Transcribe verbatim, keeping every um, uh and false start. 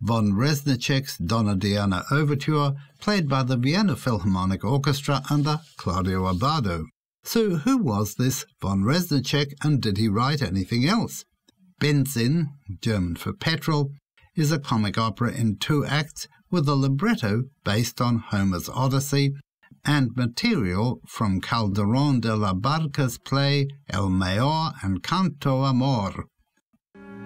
von Reznicek's Donna Diana Overture, played by the Vienna Philharmonic Orchestra under Claudio Abbado. So who was this von Reznicek, and did he write anything else? Benzin, German for petrol, is a comic opera in two acts with a libretto based on Homer's Odyssey and material from Calderón de la Barca's play El Mayor and Canto Amor.